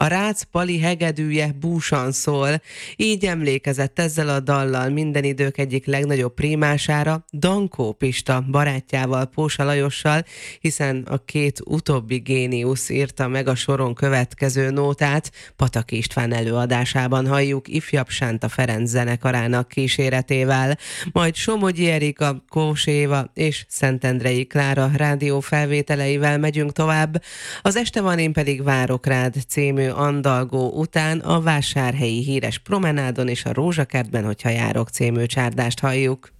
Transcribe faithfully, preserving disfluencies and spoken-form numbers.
A Rác Pali hegedűje búsan szól. Így emlékezett ezzel a dallal minden idők egyik legnagyobb prímására, Dankó Pista barátjával, Pósa Lajossal, hiszen a két utóbbi géniusz írta meg a soron következő nótát. Pataki István előadásában halljuk ifjabb Sánta Ferenc zenekarának kíséretével, majd Somogyi Erika, Kós Éva és Szentendrei Klára rádiófelvételeivel megyünk tovább. Az Este van, én pedig várok rád című andalgó után a vásárhelyi híres promenádon és a Rózsakertben, hogyha járok című csárdást halljuk.